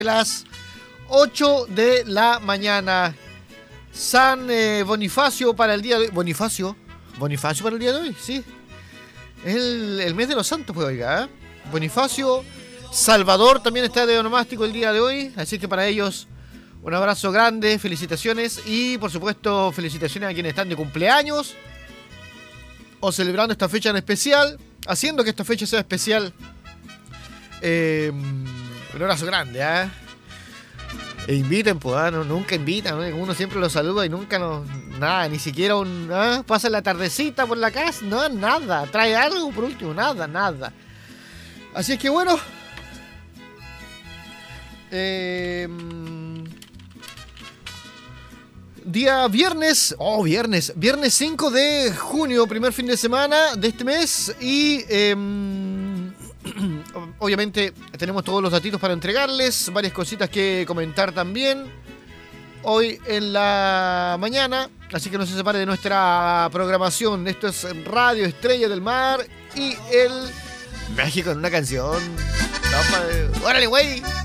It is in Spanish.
las 8 de la mañana. San Bonifacio para el día de hoy. ¿Bonifacio para el día de hoy? Sí. Es el mes de los santos, pues, oiga, ¿eh? Bonifacio. Salvador también está de onomástico el día de hoy. Así que para ellos, un abrazo grande, felicitaciones. Y, por supuesto, felicitaciones a quienes están de cumpleaños o celebrando esta fecha en especial, haciendo que esta fecha sea especial. Un abrazo grande, ¿eh? E inviten, pues, ¿no? Nunca invitan, ¿no? Uno siempre los saluda y nunca nada, ni siquiera pasa la tardecita por la casa, no, nada, trae algo por último, nada. Así es que bueno, día viernes 5 de junio, primer fin de semana de este mes y obviamente tenemos todos los datitos para entregarles, varias cositas que comentar también hoy en la mañana, así que no se separe de nuestra programación. Esto es Radio Estrella del Mar y el México en una canción. ¡Órale, güey!